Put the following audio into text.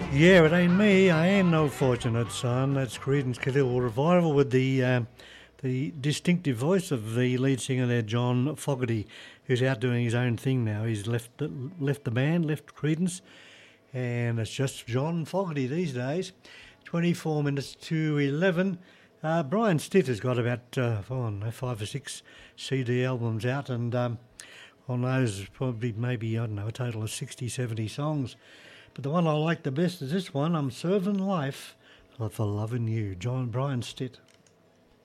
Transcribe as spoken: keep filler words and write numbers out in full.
Yeah, it ain't me. I ain't no fortunate son. That's Creedence Clearwater Revival with the um, the distinctive voice of the lead singer there, John Fogerty, who's out doing his own thing now. He's left left the band, left Creedence, and it's just John Fogerty these days. twenty-four minutes to eleven. Uh, Brian Stitt has got about uh, I don't know, five or six C D albums out, and um, on those probably maybe, I don't know, a total of sixty, seventy songs. But the one I like the best is this one, I'm Serving Life for Loving You, John Brian Stitt.